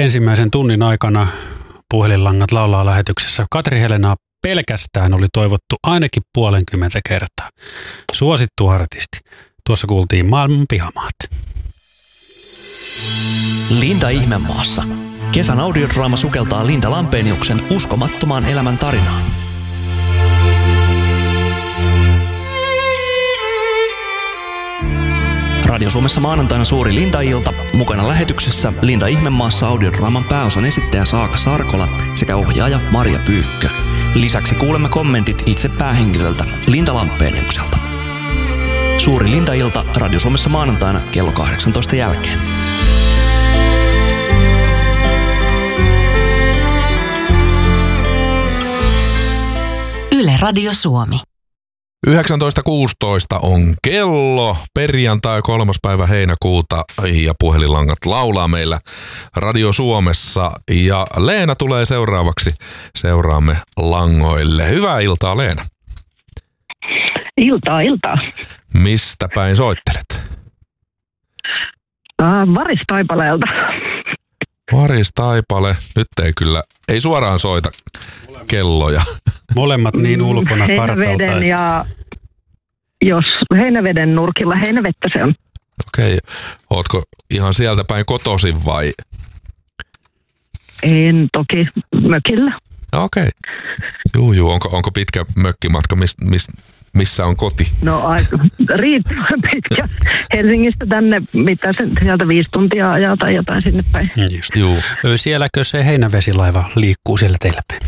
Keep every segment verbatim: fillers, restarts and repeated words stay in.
ensimmäisen tunnin aikana Puhelinlangat laulaa lähetyksessä Katri Helenaa pelkästään oli toivottu ainakin puolenkymmentä kertaa. Suosittu artisti. Tuossa kuultiin Maailman pihamaat. Linda Ihmemaassa. Kesän audiodraama sukeltaa Linda Lampeniuksen uskomattomaan elämän tarinaan. Radio Suomessa maanantaina suuri Linda-ilta. Mukana lähetyksessä Linda Ihmemaassa audiodraaman pääosan esittäjä Saaka Sarkola sekä ohjaaja Marja Pyykkö. Lisäksi kuulemme kommentit itse päähenkilöltä Linda Lampeniukselta. Suuri Linda-ilta Radio Suomessa maanantaina kello kahdeksantoista jälkeen. Yle Radio Suomi. yhdeksäntoista kuusitoista on kello, perjantai kolmas päivä heinäkuuta ja Puhelinlangat laulaa meillä Radio Suomessa ja Leena tulee seuraavaksi. Seuraamme langoille. Hyvää iltaa, Leena. Iltaa, iltaa. Mistä päin soittelet? Uh, Varistaipaleelta. Varistaipale. Nyt ei kyllä, ei suoraan soita kelloja. Molemmat niin ulkona kartalta. Heinäveden ja jos Heinäveden nurkilla, Heinävettä se on. Okei. Ootko ihan sieltä päin kotoisin vai? En toki mökillä. Okei. Juu, juu. Onko, onko pitkä mökkimatka? Mis, mis, missä on koti? No aika riittävän pitkä. Helsingistä tänne, mitä se sieltä viisi tuntia ajaa tai jotain sinne päin. Just. Juu. Sielläkö se heinävesilaiva liikkuu siellä teillä päin?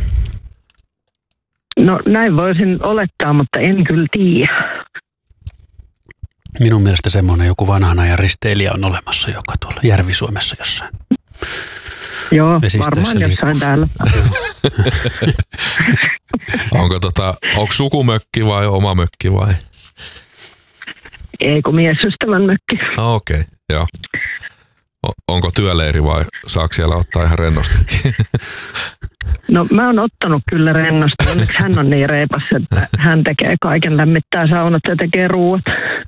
No näin voisin olettaa, mutta en kyllä tiedä. Minun mielestä semmoinen joku vanhan ajan risteilijä on olemassa joka tuolla Järvi-Suomessa jossain. Joo, varmaan jossain täällä. onko, tota, onko sukumökki vai oma mökki vai? Ei kun miesystävän mökki. Okei, okay, joo. Onko työleiri vai saako siellä ottaa ihan rennostikin? No mä oon ottanut kyllä rennosti. Onneksi hän on niin reipas, että hän tekee kaiken, lämmittää saunat ja tekee ruuat.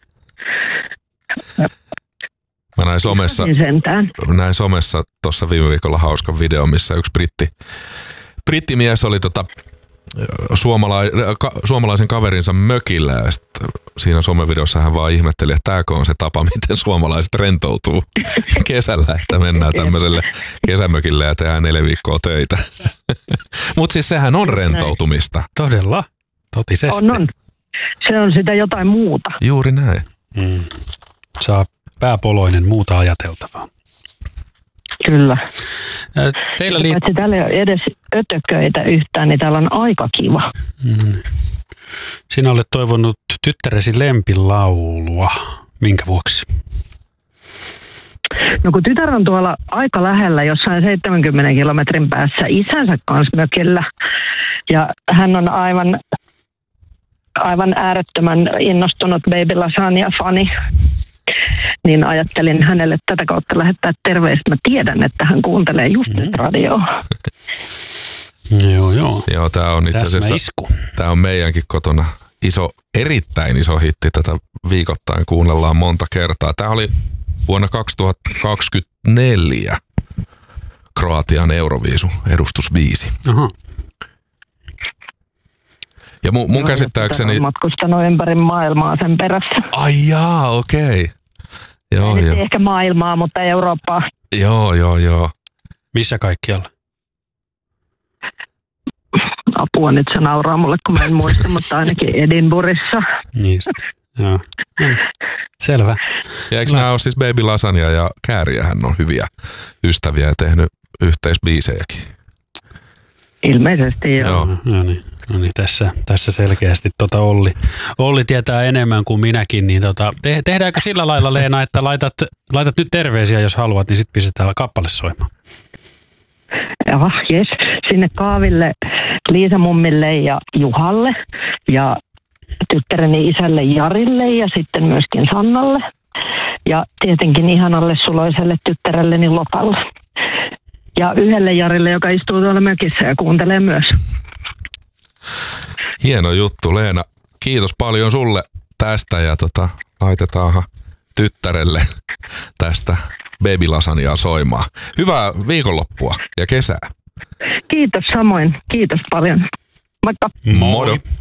Mä näin somessa, näin somessa tuossa viime viikolla hauskan video, missä yksi britti, brittimies oli tota, suomala- ka, suomalaisen kaverinsa mökillä ja sit siinä somevideossa hän vaan ihmetteli, että tääkö on se tapa, miten suomalaiset rentoutuu kesällä, että mennään tämmöiselle kesämökille ja tehdään neljä viikkoa töitä. Mutta siis sehän on rentoutumista. Todella, totisesti. On, on. Se on sitä jotain muuta. Juuri näin. Mm. Saa pääpoloinen muuta ajateltavaa. Kyllä. Teillä li- Paitsi täällä ei ole edes ötököitä yhtään, niin täällä on aika kiva. Mm. Sinä olet toivonut tyttäresi lempilaulua. Minkä vuoksi? No kun tytär on tuolla aika lähellä, jossain seitsemänkymmenen kilometrin päässä isänsä kanssa mökillä. Ja hän on aivan, aivan äärettömän innostunut Baby Lasagna-fani. Niin ajattelin hänelle tätä kautta lähettää terveistä. Mä tiedän, että hän kuuntelee just mm. nyt radioa. Joo, joo. Joo, tää on itse asiassa, tää on meidänkin kotona iso, erittäin iso hitti. Tätä viikoittain kuunnellaan monta kertaa. Tää oli vuonna kaksituhattakaksikymmentäneljä Kroatian Euroviisu edustusbiisi. Aha. Ja mun, mun joo, käsittääkseni... Olen matkustanut ympäri maailmaa sen perässä. Ai jaa, okei. Okay. Joo, ei joo. ehkä maailmaa, mutta Eurooppaa. Joo, joo, joo. Missä kaikkialla? Apua, nyt se nauraa mulle, kun mä en muista, mutta ainakin Edinburghissa. Niistä, joo. Selvä. Ja eikö no. nämä ole siis Baby Lasagna ja Kääriä, hän on hyviä ystäviä ja tehnyt yhteisbiisejäkin? Ilmeisesti joo. joo. No niin. No niin, tässä, tässä selkeästi tota Olli, Olli tietää enemmän kuin minäkin, niin tota, te, tehdäänkö sillä lailla, Leena, että laitat, laitat nyt terveisiä, jos haluat, niin sitten pistetään kappale soimaan. Joo, jes. Sinne Kaaville, Liisa-mummille ja Juhalle ja tyttäreni isälle Jarille ja sitten myöskin Sannalle ja tietenkin ihanalle suloiselle tyttärelleni Lotalle ja yhdelle Jarille, joka istuu tuolla mökissä ja kuuntelee myös. Hieno juttu, Leena. Kiitos paljon sulle tästä ja tota, laitetaanhan tyttärelle tästä babylasaniaa soimaan. Hyvää viikonloppua ja kesää. Kiitos samoin. Kiitos paljon. Moikka. Moro.